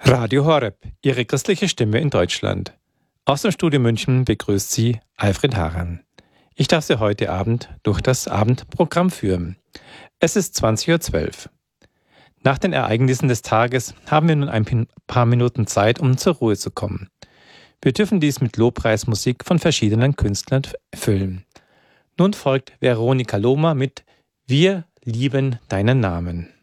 Radio Horeb, Ihre christliche Stimme in Deutschland. Aus dem Studio München begrüßt Sie Alfred Haran. Ich darf Sie heute Abend durch das Abendprogramm führen. Es ist 20:12 Uhr. Nach den Ereignissen des Tages haben wir nun ein paar Minuten Zeit, um zur Ruhe zu kommen. Wir dürfen dies mit Lobpreismusik von verschiedenen Künstlern füllen. Nun folgt Veronika Lohmer mit Wir lieben deinen Namen.